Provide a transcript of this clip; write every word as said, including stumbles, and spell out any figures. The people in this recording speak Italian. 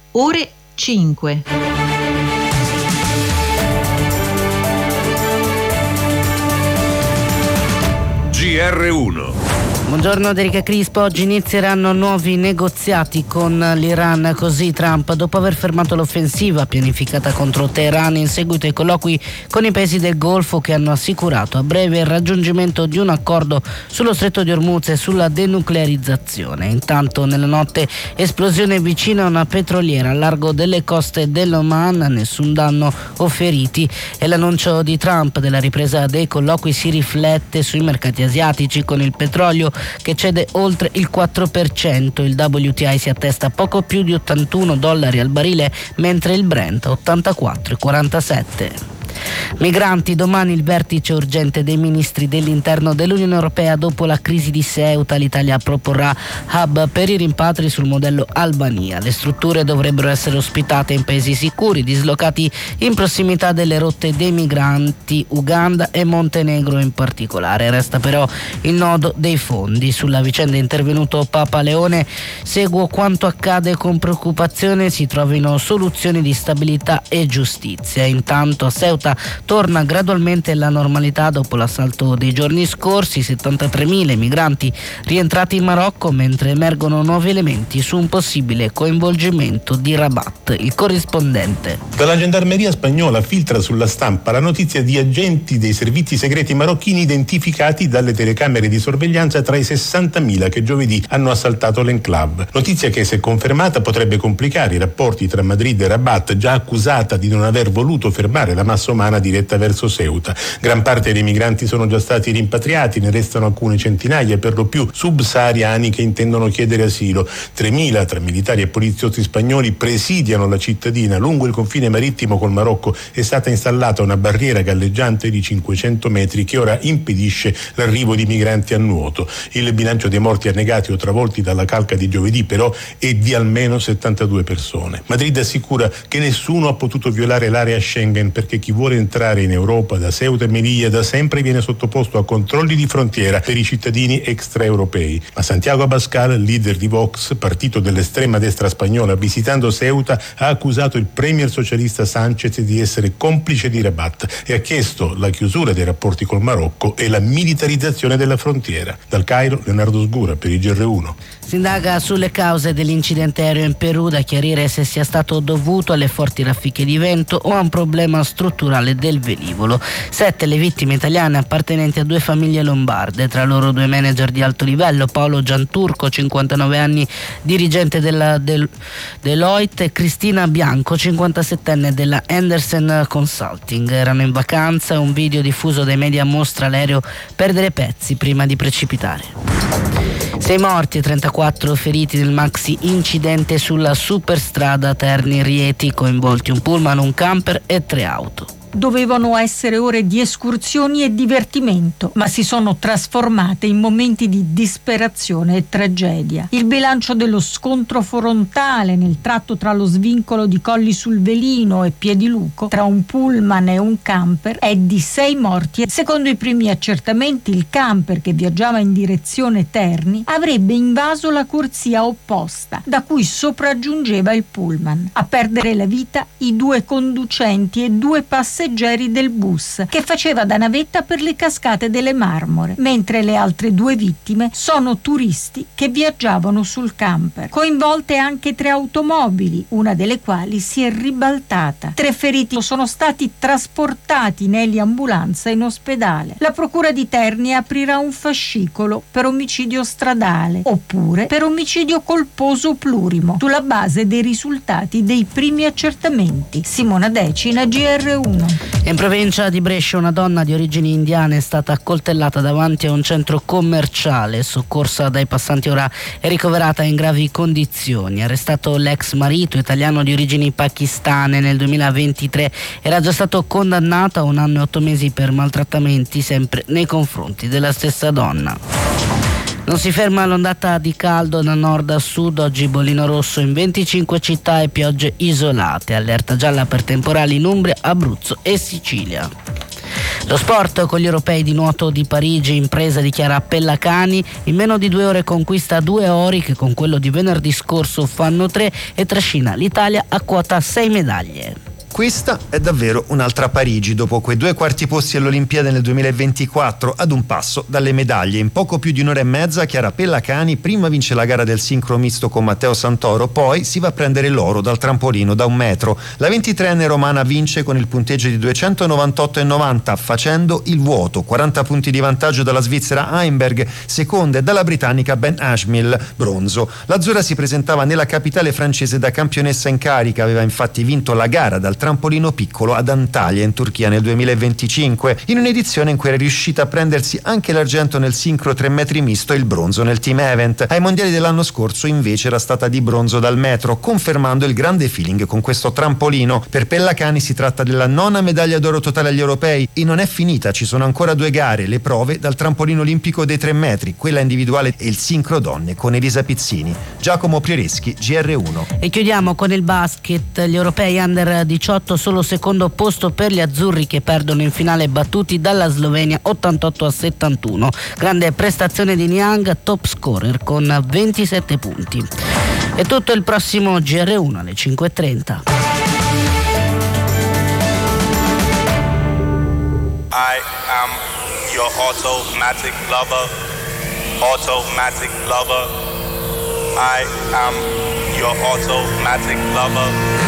ore cinque. G R uno. Buongiorno da Erika Crispo. Oggi inizieranno nuovi negoziati con l'Iran, così Trump, dopo aver fermato l'offensiva pianificata contro Teheran in seguito ai colloqui con i paesi del Golfo che hanno assicurato a breve il raggiungimento di un accordo sullo stretto di Hormuz e sulla denuclearizzazione. Intanto nella notte esplosione vicino a una petroliera al largo delle coste dell'Oman, nessun danno o feriti, e l'annuncio di Trump della ripresa dei colloqui si riflette sui mercati asiatici, con il petrolio che cede oltre il quattro per cento. Il W T I si attesta a poco più di ottantuno dollari al barile, mentre il Brent ottantaquattro virgola quarantasette. Migranti, domani il vertice urgente dei ministri dell'interno dell'Unione Europea dopo la crisi di Ceuta. L'Italia proporrà hub per i rimpatri sul modello Albania. Le strutture dovrebbero essere ospitate in paesi sicuri, dislocati in prossimità delle rotte dei migranti, Uganda e Montenegro in particolare. Resta però il nodo dei fondi. Sulla vicenda è intervenuto Papa Leone: seguo quanto accade con preoccupazione, si trovino soluzioni di stabilità e giustizia. Intanto a Ceuta torna gradualmente la normalità dopo l'assalto dei giorni scorsi. settantatremila migranti rientrati in Marocco, mentre emergono nuovi elementi su un possibile coinvolgimento di Rabat. Il corrispondente. Dalla gendarmeria spagnola filtra sulla stampa la notizia di agenti dei servizi segreti marocchini identificati dalle telecamere di sorveglianza tra i sessantamila che giovedì hanno assaltato l'enclave. Notizia che, se confermata, potrebbe complicare i rapporti tra Madrid e Rabat, già accusata di non aver voluto fermare la massa umana diretta verso Ceuta. Gran parte dei migranti sono già stati rimpatriati, ne restano alcune centinaia, per lo più subsahariani, che intendono chiedere asilo. tremila tra militari e poliziotti spagnoli presidiano la cittadina. Lungo il confine marittimo col Marocco è stata installata una barriera galleggiante di cinquecento metri che ora impedisce l'arrivo di migranti a nuoto. Il bilancio dei morti annegati o travolti dalla calca di giovedì però è di almeno settantadue persone. Madrid assicura che nessuno ha potuto violare l'area Schengen, perché chi vuole entrare in Europa da Ceuta e Melilla da sempre viene sottoposto a controlli di frontiera per i cittadini extraeuropei. Ma Santiago Abascal, leader di Vox, partito dell'estrema destra spagnola, visitando Ceuta ha accusato il premier socialista Sánchez di essere complice di Rabat e ha chiesto la chiusura dei rapporti col Marocco e la militarizzazione della frontiera. Dal Cairo, Leonardo Sgura per i G R uno. Si indaga sulle cause dell'incidente aereo in Perù, da chiarire se sia stato dovuto alle forti raffiche di vento o a un problema strutturale del velivolo. Sette le vittime italiane appartenenti a due famiglie lombarde, tra loro due manager di alto livello: Paolo Gianturco, cinquantanove anni, dirigente della Del- Deloitte, e Cristina Bianco, cinquantasettenne, della Andersen Consulting. Erano in vacanza e un video diffuso dai media mostra l'aereo perdere pezzi prima di precipitare. Sei morti e trentaquattro feriti nel maxi incidente sulla superstrada Terni-Rieti, coinvolti un pullman, un camper e tre auto. Dovevano essere ore di escursioni e divertimento, ma si sono trasformate in momenti di disperazione e tragedia. Il bilancio dello scontro frontale nel tratto tra lo svincolo di Colli sul Velino e Piediluco, tra un pullman e un camper, è di sei morti. Secondo i primi accertamenti, il camper, che viaggiava in direzione Terni, avrebbe invaso la corsia opposta, da cui sopraggiungeva il pullman. A perdere la vita i due conducenti e due passeggeri passeggeri del bus, che faceva da navetta per le cascate delle Marmore, mentre le altre due vittime sono turisti che viaggiavano sul camper. Coinvolte anche tre automobili, una delle quali si è ribaltata. Tre feriti sono stati trasportati in eliambulanza in ospedale. La procura di Terni aprirà un fascicolo per omicidio stradale oppure per omicidio colposo plurimo, sulla base dei risultati dei primi accertamenti. Simona Decina, G R uno. In provincia di Brescia una donna di origini indiane è stata accoltellata davanti a un centro commerciale. Soccorsa dai passanti, ora è ricoverata in gravi condizioni. Arrestato l'ex marito, italiano di origini pakistane, nel duemilaventitré era già stato condannato a un anno e otto mesi per maltrattamenti, sempre nei confronti della stessa donna. Non si ferma l'ondata di caldo da nord a sud, oggi bollino rosso in venticinque città e piogge isolate, allerta gialla per temporali in Umbria, Abruzzo e Sicilia. Lo sport con gli europei di nuoto di Parigi, impresa dichiara Pellacani, in meno di due ore conquista due ori che con quello di venerdì scorso fanno tre e trascina l'Italia a quota sei medaglie. Questa è davvero un'altra Parigi, dopo quei due quarti posti all'Olimpiade nel duemilaventiquattro, ad un passo dalle medaglie. In poco più di un'ora e mezza Chiara Pellacani prima vince la gara del sincro misto con Matteo Santoro, poi si va a prendere l'oro dal trampolino da un metro. La ventitreenne romana vince con il punteggio di duecentonovantotto virgola novanta, facendo il vuoto. quaranta punti di vantaggio dalla svizzera Heimberg, seconda, e dalla britannica Ben Ashmill, bronzo. L'azzurra si presentava nella capitale francese da campionessa in carica, aveva infatti vinto la gara dal trampolino piccolo ad Antalya in Turchia nel duemilaventicinque, in un'edizione in cui era riuscita a prendersi anche l'argento nel sincro tre metri misto e il bronzo nel team event. Ai mondiali dell'anno scorso invece era stata di bronzo dal metro, confermando il grande feeling con questo trampolino. Per Pellacani si tratta della nona medaglia d'oro totale agli europei e non è finita, ci sono ancora due gare, le prove dal trampolino olimpico dei tre metri, quella individuale e il sincro donne con Elisa Pizzini. Giacomo Priereschi, G R uno. E chiudiamo con il basket, gli europei under diciotto, solo secondo posto per gli azzurri che perdono in finale battuti dalla Slovenia ottantotto a settantuno. Grande prestazione di Niang, top scorer con ventisette punti. È tutto, il prossimo G R uno alle cinque e trenta. I am your automatic lover, automatic lover. I am your automatic lover.